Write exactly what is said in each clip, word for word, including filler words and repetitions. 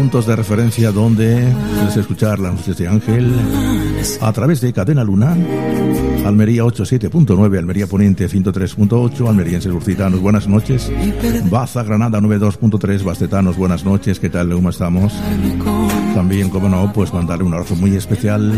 puntos de referencia donde puedes escuchar las noches de Ángel a través de Cadena Luna. Almería ochenta y siete punto nueve, Almería Poniente ciento tres punto ocho, almerienses urcitanos, buenas noches. Baza, Granada noventa y dos punto tres, bastetanos, buenas noches, ¿qué tal? ¿Cómo estamos? También, como no, pues mandarle un abrazo muy especial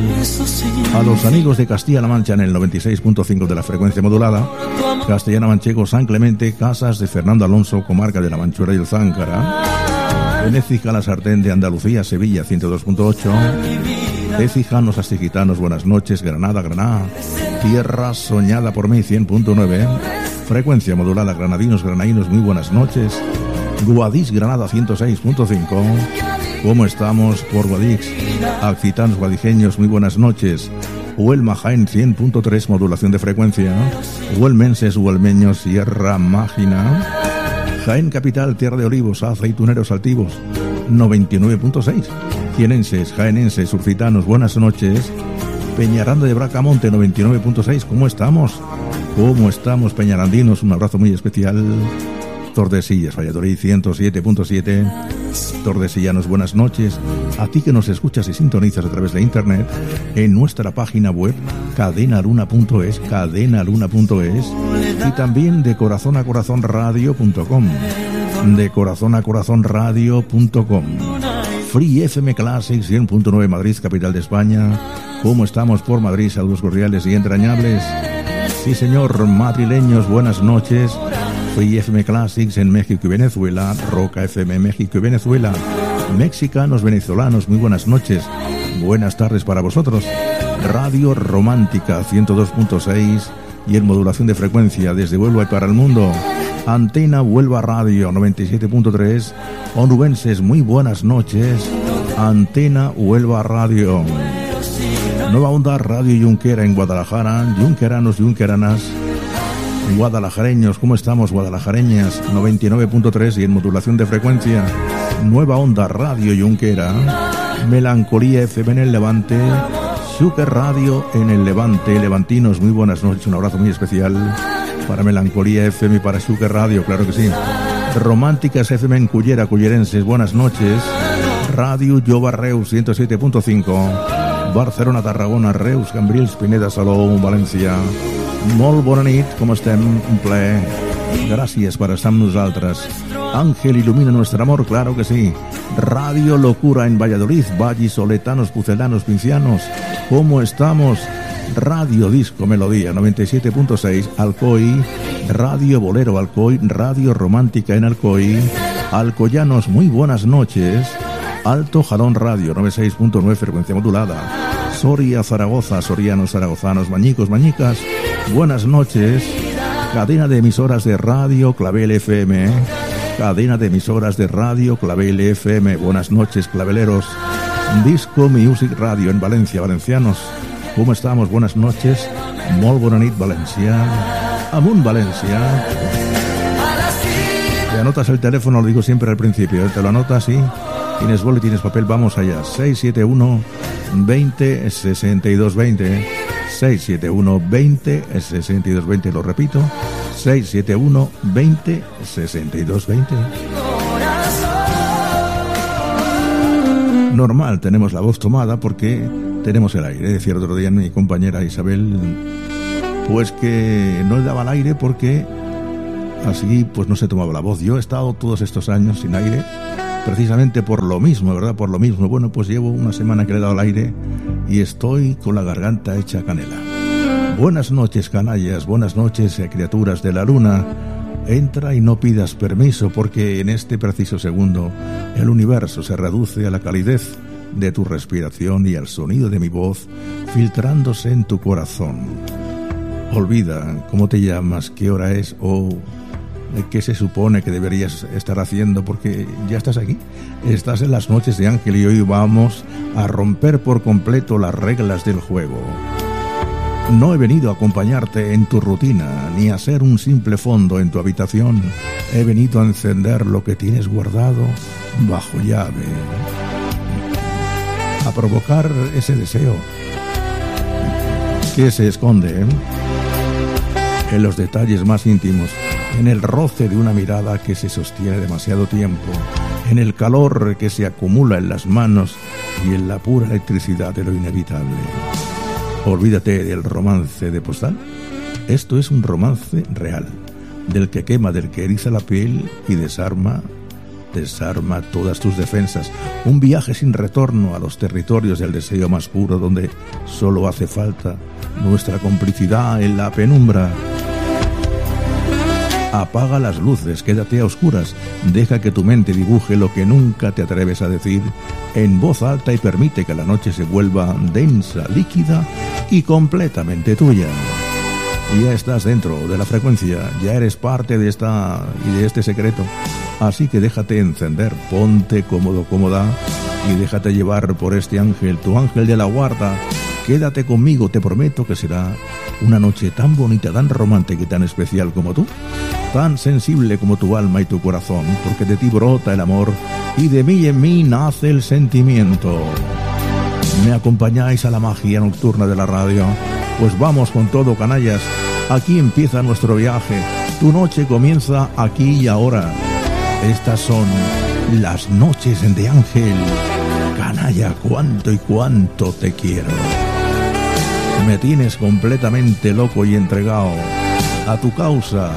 a los amigos de Castilla-La Mancha en el noventa y seis punto cinco de la frecuencia modulada, Castellana Manchego, San Clemente, Casas de Fernando Alonso, comarca de la Manchuela y el Záncara, Venécija, La Sartén de Andalucía, Sevilla ciento dos punto ocho, Écijanos, Astigitanos, buenas noches, Granada, Granada, Tierra Soñada por mí cien punto nueve, frecuencia modulada, Granadinos, Granadinos, muy buenas noches, Guadix, Granada ciento seis punto cinco, ¿cómo estamos por Guadix? Accitanos, guadijeños, muy buenas noches, Huelma, Jaén cien punto tres, modulación de frecuencia, Huelmenses, Huelmeños, Sierra Mágina, Jaén Capital, Tierra de Olivos, Aceituneros Altivos, noventa y nueve punto seis, Jienenses, Jaenenses, Urcitanos, buenas noches, Peñaranda de Bracamonte, noventa y nueve punto seis, ¿cómo estamos? ¿Cómo estamos, peñarandinos? Un abrazo muy especial. Tordesillas, Valladolid, ciento siete punto siete, Tordesillanos, buenas noches. A ti que nos escuchas y sintonizas a través de internet en nuestra página web cadenaluna punto es, cadenaluna punto es, y también de corazón a corazón radio punto com, de corazón a corazón radio punto com. Free F M Classic cien punto nueve, Madrid, capital de España. ¿Cómo estamos por Madrid? Saludos cordiales y entrañables. Sí, señor, madrileños, buenas noches. Free F M Classics en México y Venezuela, Roca F M México y Venezuela, mexicanos, venezolanos, muy buenas noches, buenas tardes para vosotros. Radio Romántica ciento dos punto seis y en modulación de frecuencia desde Huelva y para el mundo, Antena Huelva Radio noventa y siete punto tres, onubenses, muy buenas noches, Antena Huelva Radio. Nueva Onda Radio Yunquera en Guadalajara, yunqueranos, yunqueranas, guadalajareños, ¿cómo estamos, guadalajareñas? noventa y nueve punto tres y en modulación de frecuencia, Nueva Onda Radio Yunquera, Melancolía F M en el Levante, Suker Radio en el Levante, levantinos, muy buenas noches, un abrazo muy especial para Melancolía F M y para Suker Radio, claro que sí. Románticas F M en Cullera, cullerenses, buenas noches. Radio Jova Reus ciento siete punto cinco, Barcelona, Tarragona, Reus, Cambrils, Pineda, Salou, València. Molt bona nit, com estem? Un plaer. Gràcies per estar amb nosaltres. Ángel ilumina nuestro amor, claro que sí. Radio Locura en Valladolid, vallisoletanos, pucelanos, pincianos. ¿Cómo estamos? Radio Disco Melodía noventa y siete punto seis, Alcoy. Radio Bolero Alcoy, Radio Romántica en Alcoy. Alcoyanos, muy buenas noches. Alto Jalón Radio noventa y seis punto nueve, frecuencia modulada. Soria, Zaragoza, sorianos, zaragozanos, mañicos, mañicas, buenas noches. Cadena de emisoras de Radio Clavel F M, cadena de emisoras de Radio Clavel F M, buenas noches, claveleros. Disco Music Radio en Valencia, valencianos, ¿cómo estamos? Buenas noches. Molt bona nit, Valencia. Amunt, Valencia. Te anotas el teléfono, lo digo siempre al principio, ¿eh? Te lo anotas, sí. Tienes boli, tienes papel, vamos allá. seis siete uno, veinte, sesenta y dos veinte. seis siete uno, veinte, sesenta y dos veinte, lo repito. seis siete uno, veinte, sesenta y dos veinte. Normal, tenemos la voz tomada porque tenemos el aire. Decía el otro día mi compañera Isabel, pues que no le daba el aire porque así pues no se tomaba la voz. Yo he estado todos estos años sin aire, precisamente por lo mismo, ¿verdad? Por lo mismo. Bueno, pues llevo una semana que le he dado el aire y estoy con la garganta hecha canela. Buenas noches, canallas, buenas noches, criaturas de la luna. Entra y no pidas permiso, porque en este preciso segundo el universo se reduce a la calidez de tu respiración y al sonido de mi voz filtrándose en tu corazón. Olvida cómo te llamas, qué hora es o qué se supone que deberías estar haciendo, porque ya estás aquí. Estás en las noches de Ángel y hoy vamos a romper por completo las reglas del juego. No he venido a acompañarte en tu rutina, ni a ser un simple fondo en tu habitación. He venido a encender lo que tienes guardado bajo llave, a provocar ese deseo que se esconde, ¿eh?, en los detalles más íntimos, en el roce de una mirada que se sostiene demasiado tiempo, en el calor que se acumula en las manos y en la pura electricidad de lo inevitable. Olvídate del romance de postal. Esto es un romance real, del que quema, del que eriza la piel y desarma, desarma todas tus defensas. Un viaje sin retorno a los territorios del deseo más puro, donde solo hace falta nuestra complicidad en la penumbra. Apaga las luces, quédate a oscuras, deja que tu mente dibuje lo que nunca te atreves a decir en voz alta y permite que la noche se vuelva densa, líquida y completamente tuya. Ya estás dentro de la frecuencia, ya eres parte de esta y de este secreto, así que déjate encender, ponte cómodo, cómoda y déjate llevar por este ángel, tu ángel de la guarda. Quédate conmigo, te prometo que será una noche tan bonita, tan romántica y tan especial como tú, tan sensible como tu alma y tu corazón, porque de ti brota el amor y de mí y en mí nace el sentimiento. ¿Me acompañáis a la magia nocturna de la radio? Pues vamos con todo, canallas. Aquí empieza nuestro viaje. Tu noche comienza aquí y ahora. Estas son las noches de Ángel. Canalla, cuánto y cuánto te quiero. Me tienes completamente loco y entregado a tu causa.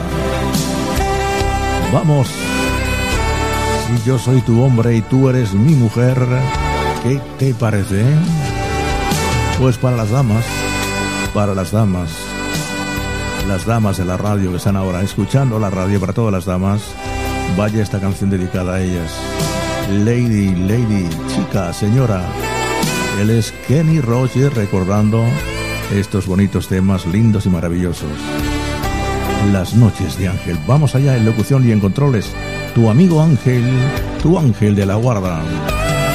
Vamos. Si yo soy tu hombre y tú eres mi mujer, ¿qué te parece? Pues para las damas, para las damas, las damas de la radio que están ahora escuchando la radio, para todas las damas, vaya esta canción dedicada a ellas. Lady, lady, chica, señora. Él es Kenny Rogers recordando estos bonitos temas lindos y maravillosos. Las noches de Ángel. Vamos allá en locución y en controles. Tu amigo Ángel, tu ángel de la guarda.